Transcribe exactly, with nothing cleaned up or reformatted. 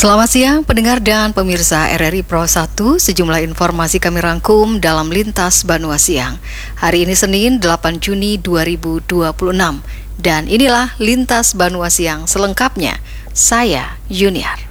Selamat siang pendengar dan pemirsa R R I Pro satu. Sejumlah informasi kami rangkum dalam Lintas Banua Siang. Hari ini Senin delapan Juni dua ribu dua puluh enam. Dan inilah Lintas Banua Siang selengkapnya. Saya Yuniar.